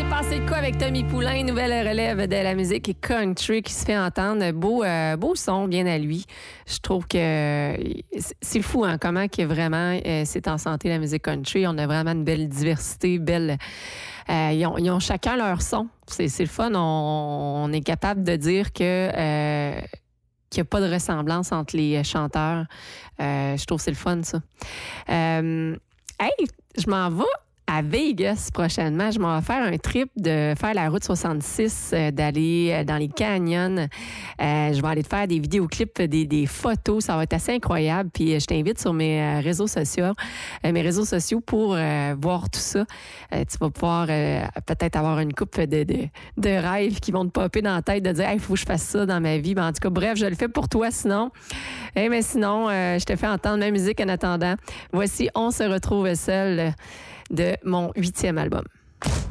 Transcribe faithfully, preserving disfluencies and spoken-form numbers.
passer de quoi avec Tommy Poulain, nouvelle relève de la musique country qui se fait entendre. Beau, euh, beau son, bien à lui. Je trouve que c'est fou, hein, comment que vraiment euh, c'est en santé la musique country. On a vraiment une belle diversité, belle. Euh, ils, ont, ils ont chacun leur son. C'est, c'est le fun. On, on est capable de dire que euh, qu'il n'y a pas de ressemblance entre les chanteurs. Euh, je trouve que c'est le fun, ça. Euh, hey, je m'en vais à Vegas prochainement. Je m'en vais faire un trip de faire la route soixante-six, euh, d'aller dans les canyons. Euh, je vais aller te faire des vidéoclips, des, des photos. Ça va être assez incroyable. Puis euh, je t'invite sur mes euh, réseaux sociaux, euh, mes réseaux sociaux pour euh, voir tout ça. Euh, tu vas pouvoir euh, peut-être avoir une coupe de, de, de rêves qui vont te popper dans la tête de dire « Hey, il faut que je fasse ça dans ma vie. » Ben, en tout cas, bref, je le fais pour toi sinon. Hey, mais sinon, euh, je te fais entendre ma musique en attendant. Voici « On se retrouve seul » de mon huitième album.